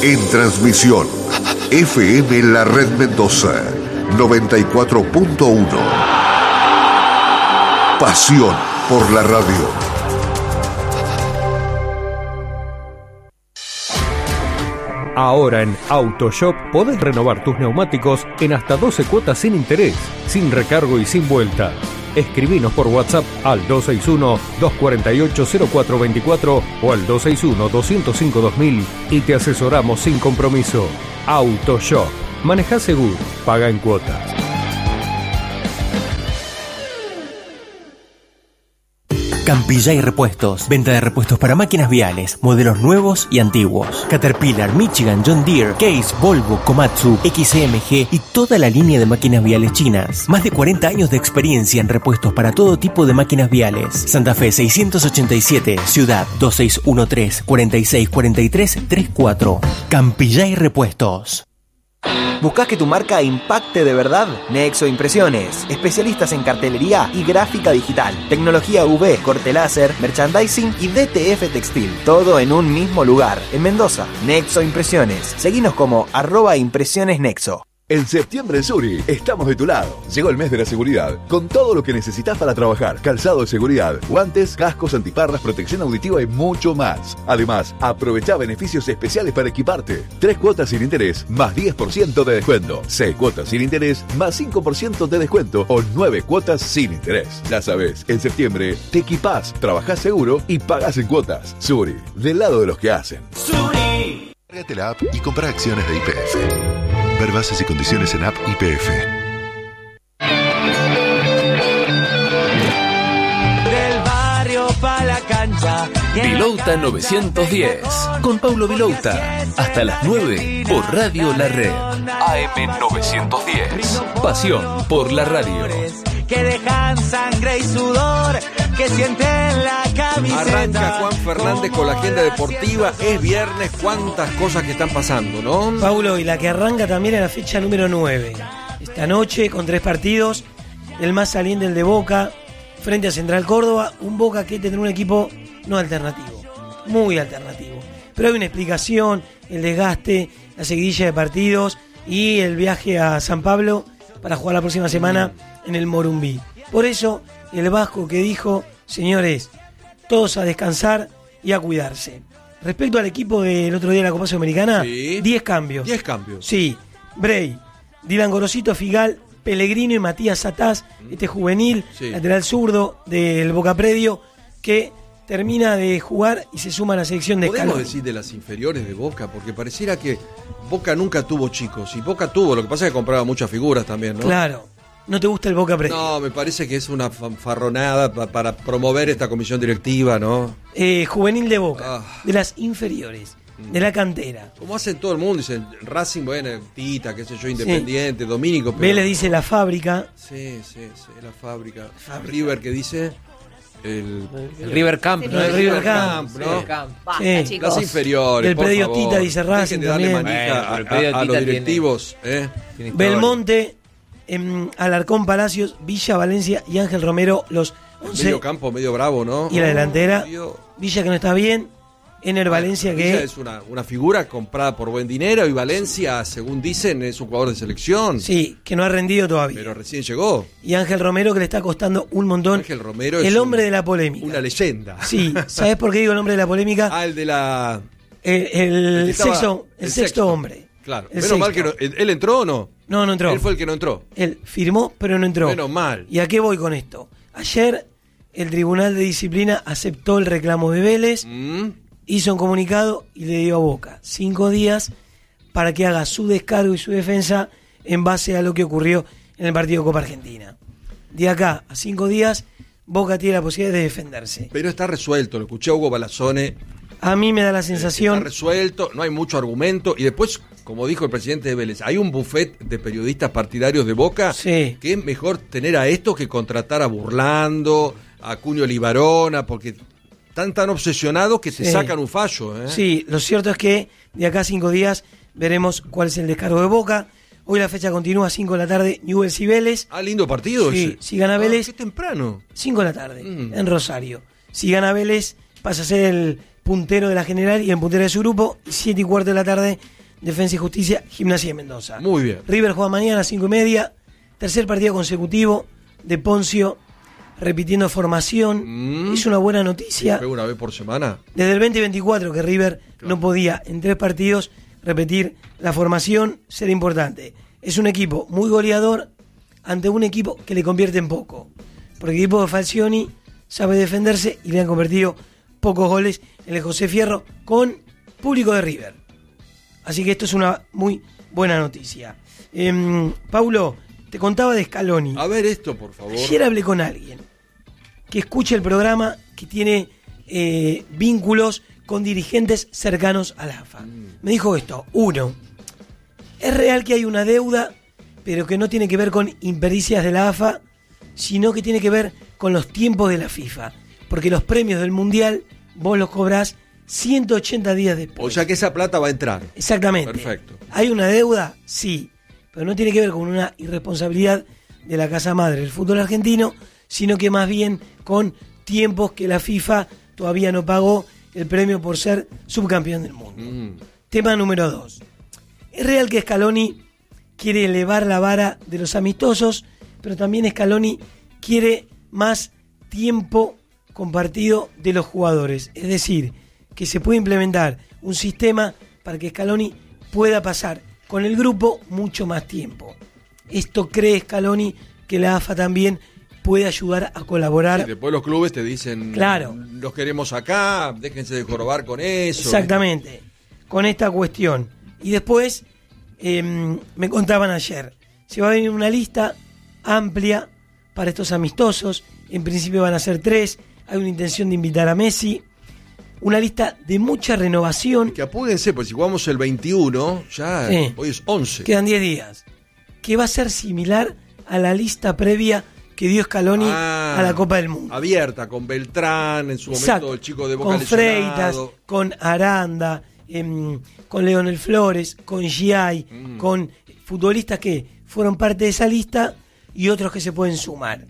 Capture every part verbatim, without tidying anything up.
En transmisión, F M La Red Mendoza, noventa y cuatro punto uno. Pasión por la radio. Ahora en AutoShop podés renovar tus neumáticos en hasta doce cuotas sin interés, sin recargo y sin vuelta. Escribinos por WhatsApp al dos seis uno, dos cuatro ocho, cero cuatro dos cuatro o al dos seis uno, dos cero cinco, dos mil y te asesoramos sin compromiso. AutoShop. Manejá seguro, paga en cuotas. Campillay Repuestos. Venta de repuestos para máquinas viales, modelos nuevos y antiguos. Caterpillar, Michigan, John Deere, Case, Volvo, Komatsu, X M G y toda la línea de máquinas viales chinas. Más de cuarenta años de experiencia en repuestos para todo tipo de máquinas viales. Santa Fe seiscientos ochenta y siete, Ciudad dos seis uno tres, cuatro seis cuatro tres tres cuatro. Campillay Repuestos. ¿Buscás que tu marca impacte de verdad? Nexo Impresiones, especialistas en cartelería y gráfica digital, tecnología U V, corte láser, merchandising y D T F textil, todo en un mismo lugar, en Mendoza. Nexo Impresiones, seguinos como arroba impresiones nexo. En septiembre en Suri estamos de tu lado. Llegó el mes de la seguridad, con todo lo que necesitas para trabajar. Calzado de seguridad, guantes, cascos, antiparras, protección auditiva y mucho más. Además, aprovecha beneficios especiales para equiparte. Tres cuotas sin interés, más diez por ciento de descuento. Seis cuotas sin interés, más cinco por ciento de descuento. O nueve cuotas sin interés. Ya sabes, en septiembre te equipás, trabajás seguro y pagás en cuotas. Suri, del lado de los que hacen. Suri. Cargate la app y compra acciones de Y P F. Ver bases y condiciones en app Y P F. Del barrio pa' la cancha. Vilouta novecientos diez. Con Paulo Vilouta. Hasta las nueve por Radio La Red. A M novecientos diez. Pasión por la radio. Que dejan sangre y sudor, que sienten la camiseta. Arranca Juan Fernández con la agenda deportiva. Es viernes, cuántas cosas que están pasando, ¿no? Paulo, y la que arranca también es la fecha número nueve. Esta noche, con tres partidos, el más saliente, el de Boca, frente a Central Córdoba. Un Boca que tendrá un equipo no alternativo, muy alternativo. Pero hay una explicación, el desgaste, la seguidilla de partidos y el viaje a San Pablo para jugar la próxima semana en el Morumbí. Por eso, el Vasco que dijo, señores, todos a descansar y a cuidarse. Respecto al equipo del otro día de la Copa Sudamericana, sí. diez cambios. diez cambios. Sí, Bray, Dylan Gorosito, Figal, Pellegrino y Matías Satás, este juvenil, sí. lateral zurdo del Boca Predio, que termina de jugar y se suma a la selección de Scaloni. Podemos decir de las inferiores de Boca, porque pareciera que Boca nunca tuvo chicos, y Boca tuvo, lo que pasa es que compraba muchas figuras también, ¿no? Claro. ¿No te gusta el Boca Predio? No, me parece que es una fanfarronada pa- para promover esta comisión directiva, ¿no? Eh, juvenil de Boca, Ah. de las inferiores, de la cantera. Como hacen todo el mundo, dicen Racing, bueno, Tita, qué sé yo, Independiente, sí. Domínico. Pero... Vélez dice la fábrica. Sí, sí, sí, la fábrica. fábrica. River, ¿qué dice? El, el River Camp, ¿no? El River Camp, ¿no? River Camp. Basta, sí. Las inferiores, el por predio favor. Tita dice Racing de darle también. manija Bueno, a, el predio a, a Tita los directivos. Tiene, ¿eh? tiene Belmonte, en Alarcón Palacios, Villa, Valencia y Ángel Romero, los once. Medio campo, medio bravo, ¿no? Y la delantera, medio... Villa que no está bien, Ener Valencia Villa que... es una, una figura comprada por buen dinero y Valencia, según dicen, es un jugador de selección. Sí, que no ha rendido todavía. Pero recién llegó. Y Ángel Romero que le está costando un montón. Ángel Romero el es hombre un, de la polémica. Una leyenda. Sí, ¿sabes por qué digo el hombre de la polémica? Ah, el de la... El, el, el estaba, sexto, el, el sexto, sexto hombre. Claro. El Menos sexto. mal que no, ¿él entró o no? No, no entró. Él fue el que no entró. Él firmó, pero no entró. Menos mal. ¿Y a qué voy con esto? Ayer el Tribunal de Disciplina aceptó el reclamo de Vélez, ¿Mm? hizo un comunicado y le dio a Boca cinco días para que haga su descargo y su defensa en base a lo que ocurrió en el partido Copa Argentina. De acá a cinco días, Boca tiene la posibilidad de defenderse. Pero está resuelto, lo escuché a Hugo Balazone. A mí me da la sensación... Está resuelto, no hay mucho argumento. Y después, como dijo el presidente de Vélez, hay un buffet de periodistas partidarios de Boca sí. que es mejor tener a estos que contratar a Burlando, a Cuño Libarona, porque están tan obsesionados que se sí. sacan un fallo. ¿eh? Sí, lo cierto es que de acá a cinco días veremos cuál es el descargo de Boca. Hoy la fecha continúa a cinco de la tarde, Newell's y Vélez. Ah, lindo partido sí, ese. Si gana Vélez... Ah, qué temprano. cinco de la tarde, mm. en Rosario. Si gana Vélez, pasa a ser el puntero de la general y el puntero de su grupo. siete y cuarto de la tarde, Defensa y Justicia, Gimnasia de Mendoza. Muy bien. River juega mañana a cinco y media. Tercer partido consecutivo de Poncio, repitiendo formación. Mm. Es una buena noticia. ¿Se juega una vez por semana? Desde el veinte veinticuatro que River claro. no podía en tres partidos repetir la formación, será importante. Es un equipo muy goleador ante un equipo que le convierte en poco. Porque el equipo de Falcioni sabe defenderse y le han convertido pocos goles en el José Fierro con público de River. Así que esto es una muy buena noticia. Eh, Paulo, te contaba de Scaloni. A ver esto, por favor. Ayer hablé con alguien que escucha el programa, que tiene eh, vínculos con dirigentes cercanos a la A F A. Mm. Me dijo esto. Uno, es real que hay una deuda, pero que no tiene que ver con impericias de la A F A, sino que tiene que ver con los tiempos de la FIFA. Porque los premios del Mundial vos los cobrás ciento ochenta días después. O sea que esa plata va a entrar. Exactamente. Perfecto. ¿Hay una deuda? Sí. Pero no tiene que ver con una irresponsabilidad de la casa madre del fútbol argentino, sino que más bien con tiempos que la FIFA todavía no pagó el premio por ser subcampeón del mundo. Mm. Tema número dos. Es real que Scaloni quiere elevar la vara de los amistosos, pero también Scaloni quiere más tiempo compartido de los jugadores. Es decir, que se puede implementar un sistema para que Scaloni pueda pasar con el grupo mucho más tiempo. Esto cree Scaloni que la A F A también puede ayudar a colaborar. Sí, después los clubes te dicen, claro, los queremos acá, déjense de jorobar con eso. Exactamente, con esta cuestión. Y después, eh, me contaban ayer, se va a venir una lista amplia para estos amistosos. En principio van a ser tres. Hay una intención de invitar a Messi. Una lista de mucha renovación. Que apúrense, pues si jugamos el veintiuno, ya sí. Hoy es once. Quedan diez días. Que va a ser similar a la lista previa que dio Scaloni ah, a la Copa del Mundo. Abierta, con Beltrán, en su Exacto. momento el chico de Boca con lesionado. Freitas, con Aranda, eh, con Leonel Flores, con Giai, mm. con futbolistas que fueron parte de esa lista y otros que se pueden sumar.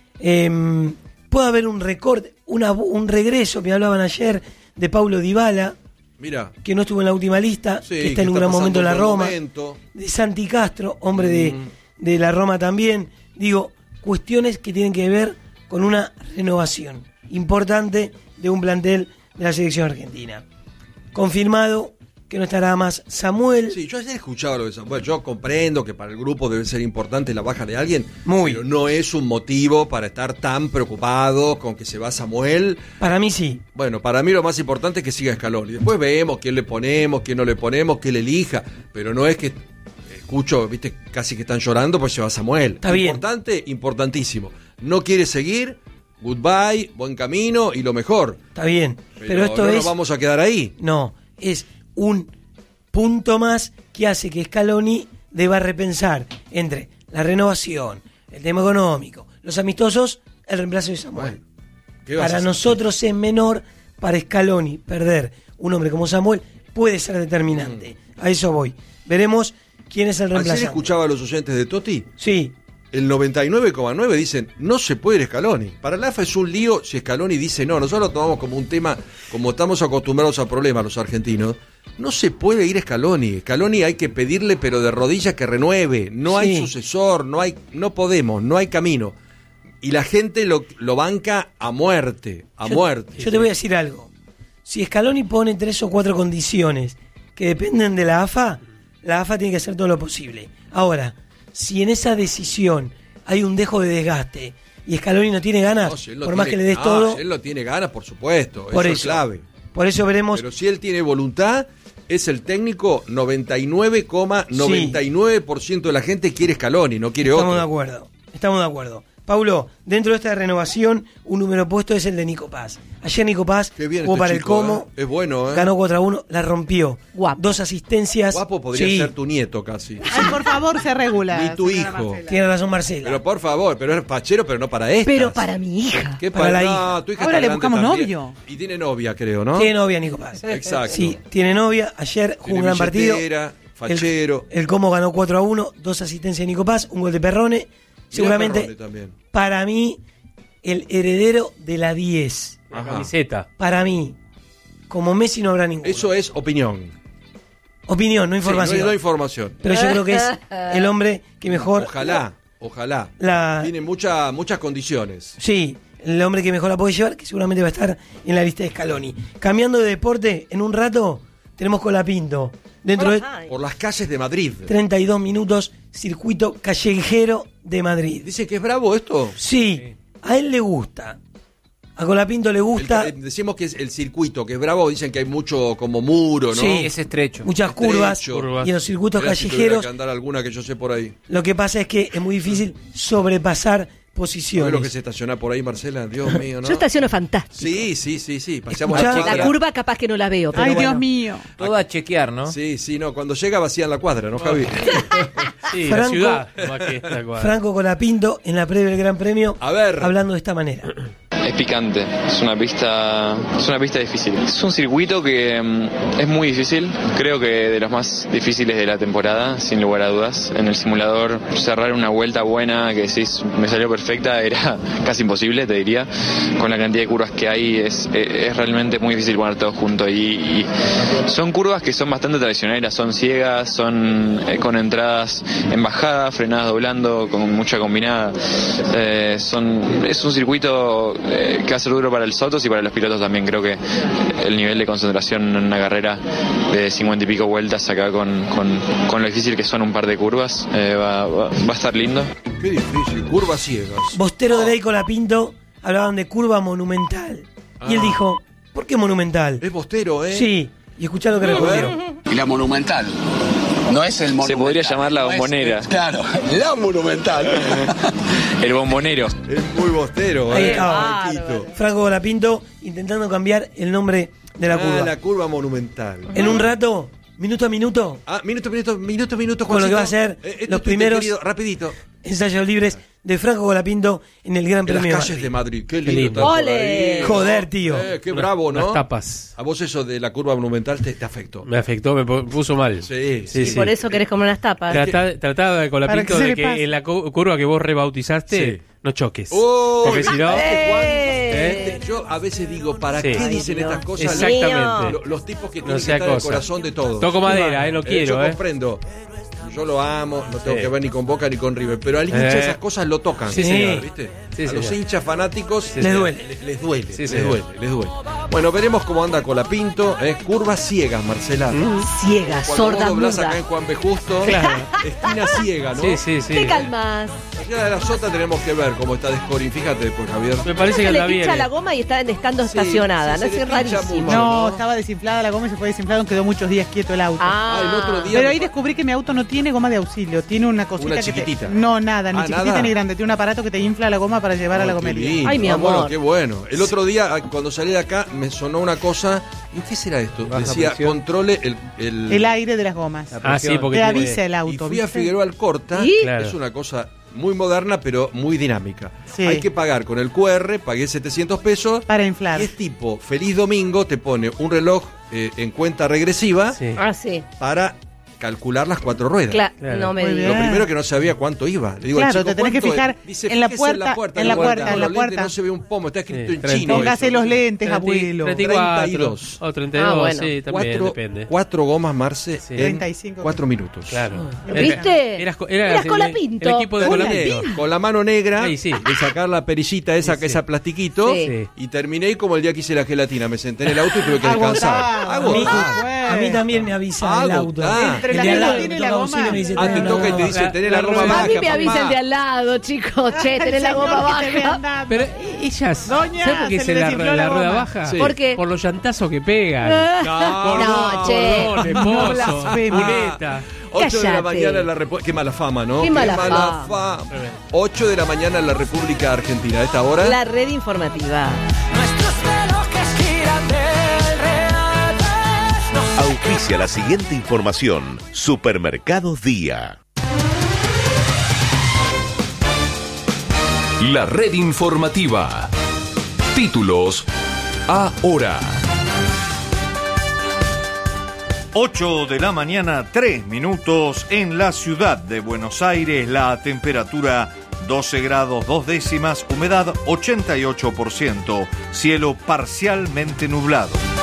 Eh, puede haber un recorte, una, un regreso, me hablaban ayer, de Paulo Dybala, Mira. que no estuvo en la última lista, sí, que está que en un gran momento en la Roma, momento. de Santi Castro, hombre mm. de, de la Roma también. Digo, cuestiones que tienen que ver con una renovación importante de un plantel de la selección argentina. Confirmado que no estará más Samuel. Sí, yo ayer escuchaba lo de Samuel. Yo comprendo que para el grupo debe ser importante la baja de alguien, Muy. pero no es un motivo para estar tan preocupado con que se va Samuel. Para mí sí. Bueno, para mí lo más importante es que siga Scaloni. Después vemos quién le ponemos, quién no le ponemos, quién le elija, pero no es que escucho, viste, casi que están llorando pues se va Samuel. Está bien. Importante, importantísimo. No quiere seguir, goodbye, buen camino y lo mejor. Está bien, pero, pero esto no es... nos vamos a quedar ahí. No, es un punto más que hace que Scaloni deba repensar entre la renovación, el tema económico, los amistosos, el reemplazo de Samuel. Bueno, para nosotros es menor, para Scaloni perder un hombre como Samuel puede ser determinante. Mm. A eso voy. Veremos quién es el reemplazante. ¿Ayer escuchaba a los oyentes de Totti? Sí. El noventa y nueve coma nueve dicen, no se puede ir Scaloni. Para la A F A es un lío si Scaloni dice no. Nosotros lo tomamos como un tema, como estamos acostumbrados a problemas los argentinos. No se puede ir Scaloni. Scaloni hay que pedirle, pero de rodillas, que renueve. No sí. hay sucesor, no hay, no podemos, no hay camino. Y la gente lo, lo banca a muerte, a yo, muerte. Yo te voy a decir algo. Si Scaloni pone tres o cuatro condiciones que dependen de la A F A, la A F A tiene que hacer todo lo posible. Ahora, si en esa decisión hay un dejo de desgaste y Scaloni no tiene ganas, no, si por tiene, más que le des ah, todo... Si él no tiene ganas, por supuesto, por eso, eso es clave. Por eso veremos... Pero si él tiene voluntad, es el técnico, noventa y nueve coma noventa y nueve por ciento de la gente quiere Scaloni, no quiere otro. Estamos de acuerdo, estamos de acuerdo. Paulo, dentro de esta renovación, un número opuesto es el de Nico Paz. Ayer Nico Paz jugó este para chico, el Como, ¿eh? Es bueno, ¿eh? Ganó cuatro a uno, la rompió. Guapo. Dos asistencias. Guapo podría sí. ser tu nieto casi. Ay, por favor, se regula. Ni tu hijo. Marcela. Tiene razón Marcela. Pero por favor, pero es fachero, pero no para esta. Pero para mi hija. ¿Qué para, para la no, hija? Tu hija Ahora está le buscamos también. novio. Y tiene novia, creo, ¿no? Tiene novia Nico Paz. Exacto. Sí, tiene novia. Ayer jugó un gran partido. Fachero. El, el Como ganó cuatro a uno, dos asistencias de Nico Paz, un gol de Perrone. Seguramente, para mí, el heredero de la diez. La camiseta. Para mí. como Messi no habrá ninguno. Eso es opinión. Opinión, no información. Sí, no, no información. Pero yo creo que es el hombre que mejor... Ojalá, ojalá. La... Tiene mucha, muchas condiciones. Sí, el hombre que mejor la puede llevar, que seguramente va a estar en la lista de Scaloni. Cambiando de deporte, en un rato tenemos Colapinto. Dentro de Por las calles de Madrid. treinta y dos minutos, circuito callejero de Madrid. ¿Dice que es bravo esto? Sí, a él le gusta. A Colapinto le gusta. El, decimos que es el circuito, que es bravo, dicen que hay mucho como muro, ¿no? Sí, es estrecho. Muchas curvas, Estrecho. y en los circuitos Mirá si tuviera callejeros que andar alguna que yo sé por ahí. lo que pasa es que es muy difícil sobrepasar posiciones. ¿Sabés lo que se estaciona por ahí, Marcela? Dios mío, ¿no? Yo estaciono fantástico. Sí, sí, sí, sí. Paseamos Escuchá, la La curva capaz que no la veo. Pero Ay, bueno. Dios mío. Todo a chequear, ¿no? Sí, sí, no. Cuando llega vacían la cuadra, ¿no, Javi? Sí, Franco- la ciudad. Más que esta cuadra. Franco Colapinto en la previa del Gran Premio, A ver. hablando de esta manera. Es picante, es una pista, es una pista difícil. Es un circuito que mm, es muy difícil, creo que de los más difíciles de la temporada, sin lugar a dudas. En el simulador cerrar una vuelta buena que decís me salió perfecta era casi imposible, te diría. Con la cantidad de curvas que hay es, es realmente muy difícil poner todo junto y, y son curvas que son bastante traicioneras, son ciegas, son eh, con entradas en bajada, frenadas doblando, con mucha combinada. Eh, son, es un circuito eh, que va a ser duro para el Sotos y para los pilotos también. Creo que el nivel de concentración en una carrera de cincuenta y pico vueltas acá con, con, con lo difícil que son un par de curvas eh, va, va, va a estar lindo. Qué difícil, curvas ciegas. Bostero de Ley Colapinto hablaban de curva monumental. Y él Ah. dijo, ¿por qué monumental? Es bostero, ¿eh? Sí, y escuchá lo que A ver. respondió. Y la monumental. No es el monumental. Se podría llamar la no es- bombonera. claro, la monumental. El bombonero. Es muy bostero, Ahí ¿eh? estaba. Marquito. Franco Colapinto intentando cambiar el nombre de la Ah, curva. la curva monumental. En un rato, minuto a minuto, Ah, minuto, minuto, minuto, minuto, con lo que Juancito. va a ser Eh, este los tuit, primeros querido, rapidito. ensayos libres de Franco Colapinto en el Gran En las Premio calles de de Madrid. Madrid. Qué Qué lindo. lindo. estar por ¡Ole! ahí. Joder, tío. Eh, qué bravo, ¿no? Las tapas. A vos eso de la curva monumental te, te afectó. Me afectó, me pu- puso mal. Sí, Sí, Y sí. por eso querés comer unas tapas. Tratá, tratá con la Para pinto que se de le que pase. en la cu- curva que vos rebautizaste Sí. no choques. Oh, Porque si no, ¿viste, Juan? ¡Eh! ¿Eh? Yo a veces digo, ¿para Sí. qué Ay, dicen Dios. estas cosas? exactamente. Lo- Los tipos que No tienen que sea estar en el cosa. corazón de todos. Toco madera, eh, lo Eh, quiero, yo eh. comprendo. Yo lo amo, no tengo Sí. que ver ni con Boca ni con River. Pero al hincha Eh. esas cosas lo tocan. Sí, señor. ¿Viste? Sí, a los señor. hinchas fanáticos Sí, Les señor. duele. les, les duele, Sí, les señor. duele, les duele. Bueno, veremos cómo anda Colapinto. ¿eh? Curvas ciegas, Marcela. Ciega, Cuando sorda, vos doblás muda. acá en Juan B. Justo, Claro. esquina ciega, ¿no? Sí, sí, sí. Te calmas. Allá de la Sota tenemos que ver cómo está de scoring. Fíjate después, Javier. Me parece Se que le anda bien. pincha la eh. goma y está estando estacionada. sí, no se es le pincha rarísimo. mucho. No, ¿no? estaba desinflada la goma y se fue desinflando, quedó muchos días quieto el auto. Ah, Ah, el otro día Pero me ahí pa- descubrí que mi auto no tiene goma de auxilio, tiene una cosita Una que te- chiquitita. No, nada, ni Ah, chiquitita nada. ni grande, tiene un aparato que te infla la goma para llevar a la Oh, qué gomería. lindo. Ay, mi Ah, amor. Bueno, qué bueno. El otro día, ah, cuando salí de acá, me sonó una cosa. ¿Y qué será esto? Baja Decía, presión. controle el... El, El aire de las gomas. Ah, sí, porque Te tiene- avisa el Y auto. fui a ¿viste? Figueroa Alcorta. ¿Y? Claro. Es una cosa muy moderna, pero muy dinámica. Sí. Hay que pagar con el Q R, pagué setecientos pesos. Para inflar. Y es tipo, feliz domingo, te pone un reloj eh, en cuenta regresiva Sí. Ah, sí. para calcular las cuatro ruedas. Cla- Claro. No me Muy digas. Lo bien. primero que no sabía cuánto iba. Le digo, Claro, al chico, te tenés que ¿cuánto fijar es? Dice, en la fíjese puerta, en la puerta, en la con puerta, en la los lentes puerta. No se ve un pomo, está escrito Sí, en treinta. chino. Póngase eso. los lentes, treinta y- abuelo. treinta y cuatro. treinta y dos. O treinta y dos, Ah, bueno. sí, también Cuatro, depende. cuatro gomas, Marce, Sí. en treinta y cinco. cuatro minutos. Claro. ¿Viste? Eras, co- eras Eras el- Colapinto. El equipo de Con, Colapinto. la- con la mano negra Ahí sí. de sacar la perillita esa, Sí, que sí. esa plastiquito, Sí. Sí. y terminé como el día que hice la gelatina. Me senté en el auto y tuve que descansar. Agotado. A mí, Agotado. a mí también me avisa el auto. Agotado. Entre El la de al lado gelatina y me la toca goma. auxilio y me dice, Ah, te "Tenés toca y la te goma". dice, La- tenés la la goma rueda- baja, A mí me avisan papá. de al lado, chicos. Che, tenés la goma baja. Pero ellas, Doña, ¿sabes por qué se se le la, desinfló la la rueda goma. baja? Sí. ¿Por qué? Por los llantazos que pegan. No, No, che. Bordones, No pozos, blasfema. cuneta. ocho de la Cállate. mañana en la República. Qué mala fama, ¿no? Qué mala fama. fama. ocho de la mañana en la República Argentina. A esta hora. La red informativa. Auspicia la siguiente información. Supermercados Día. La red informativa. Títulos ahora. ocho de la mañana, tres minutos en la ciudad de Buenos Aires. La temperatura doce grados dos décimas, humedad ochenta y ocho por ciento, cielo parcialmente nublado.